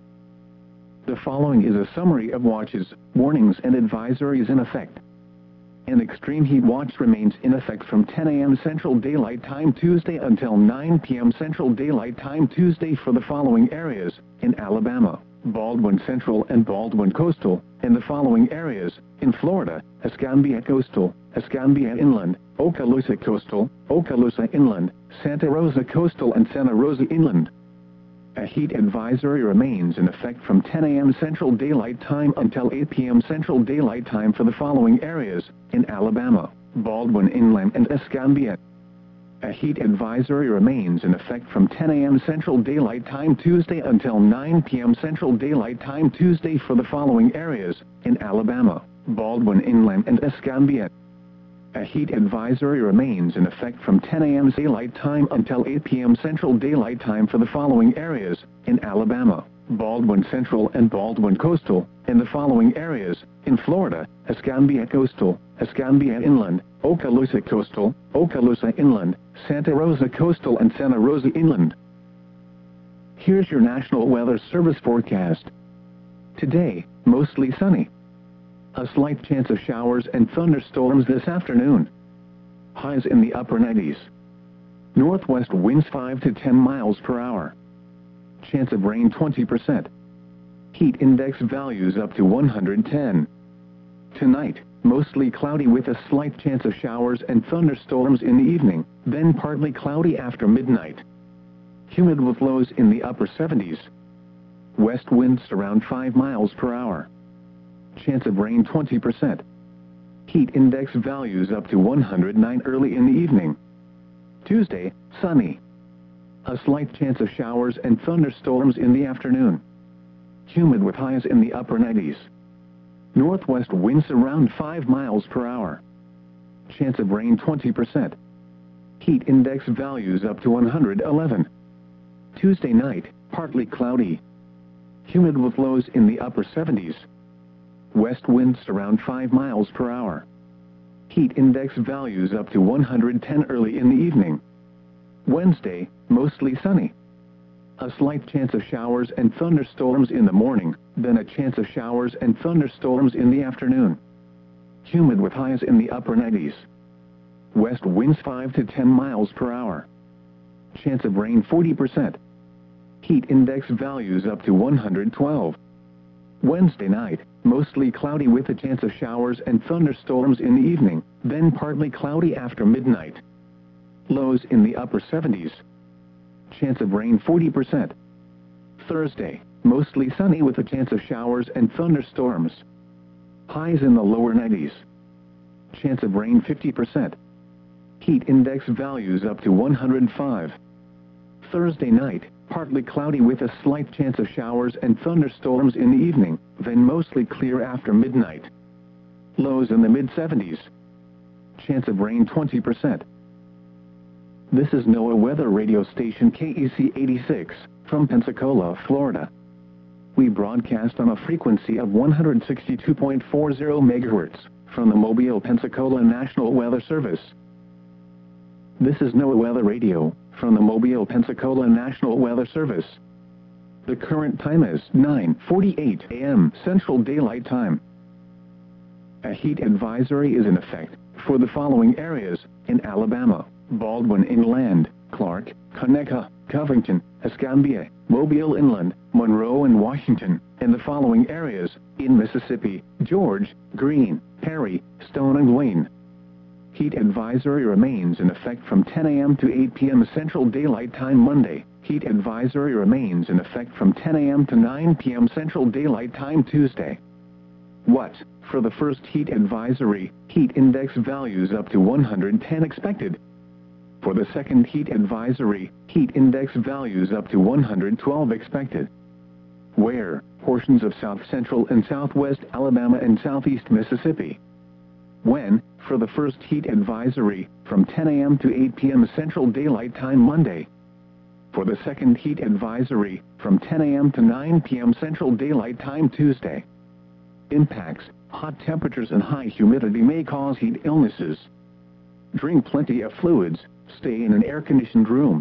S1: The following is a summary of watches, warnings and advisories in effect. An extreme heat watch remains in effect from ten A M Central Daylight Time Tuesday until nine P M Central Daylight Time Tuesday for the following areas: in Alabama, Baldwin Central and Baldwin Coastal, in the following areas: in Florida, Escambia Coastal, Escambia Inland, Okaloosa Coastal, Okaloosa Inland, Santa Rosa Coastal and Santa Rosa Inland. A heat advisory remains in effect from ten A M Central Daylight Time until eight P M Central Daylight Time for the following areas: in Alabama, Baldwin Inland and Escambia. A heat advisory remains in effect from ten A M Central Daylight Time Tuesday until nine P M Central Daylight Time Tuesday for the following areas: in Alabama, Baldwin Inland and Escambia. A heat advisory remains in effect from ten A M Daylight Time until eight P M Central Daylight Time for the following areas: in Alabama, Baldwin Central and Baldwin Coastal, in the following areas: in Florida, Escambia Coastal, Escambia Inland, Okaloosa Coastal, Okaloosa Inland, Santa Rosa Coastal and Santa Rosa Inland. Here's your National Weather Service forecast. Today, mostly sunny. A slight chance of showers and thunderstorms this afternoon. Highs in the upper nineties. Northwest winds five to ten miles per hour. Chance of rain twenty percent. Heat index values up to one hundred ten. Tonight, mostly cloudy with a slight chance of showers and thunderstorms in the evening, then partly cloudy after midnight. Humid with lows in the upper seventies. West winds around five miles per hour. Chance of rain twenty percent. Heat index values up to one hundred nine early in the evening. Tuesday, sunny. A slight chance of showers and thunderstorms in the afternoon. Humid with highs in the upper nineties. Northwest winds around five miles per hour. Chance of rain twenty percent. Heat index values up to one hundred eleven. Tuesday night, partly cloudy. Humid with lows in the upper seventies. West winds around five miles per hour. Heat index values up to one hundred ten early in the evening. Wednesday, mostly sunny. A slight chance of showers and thunderstorms in the morning, then a chance of showers and thunderstorms in the afternoon. Humid with highs in the upper nineties. West winds five to ten miles per hour. Chance of rain forty percent. Heat index values up to one hundred twelve. Wednesday night, mostly cloudy with a chance of showers and thunderstorms in the evening, then partly cloudy after midnight. Lows in the upper seventies. Chance of rain forty percent. Thursday, mostly sunny with a chance of showers and thunderstorms. Highs in the lower nineties. Chance of rain fifty percent. Heat index values up to one hundred five. Thursday night, partly cloudy with a slight chance of showers and thunderstorms in the evening, then mostly clear after midnight. Lows in the mid seventies. Chance of rain twenty percent. This is NOAA Weather Radio Station K E C eighty-six, from Pensacola, Florida. We broadcast on a frequency of one hundred sixty-two point four zero megahertz, from the Mobile, Pensacola National Weather Service. This is NOAA Weather Radio, from the Mobile, Pensacola National Weather Service. The current time is nine forty-eight A M Central Daylight Time. A heat advisory is in effect for the following areas: in Alabama, Baldwin Inland, Clark, Conecuh, Covington, Escambia, Mobile Inland, Monroe and Washington, and the following areas: in Mississippi, George, Greene, Perry, Stone and Wayne. Heat advisory remains in effect from ten A M to eight P M Central Daylight Time Monday. Heat advisory remains in effect from ten A M to nine P M Central Daylight Time Tuesday. What? For the first heat advisory, heat index values up to one hundred ten expected. For the second heat advisory, heat index values up to one hundred twelve expected. Where? Portions of south central and southwest Alabama and southeast Mississippi. When? For the first heat advisory, from ten A M to eight P M Central Daylight Time Monday. for the second heat advisory from ten a m to nine p m Central Daylight Time Tuesday. Impacts: hot temperatures and high humidity may cause heat illnesses. Drink plenty of fluids. Stay in an air-conditioned room.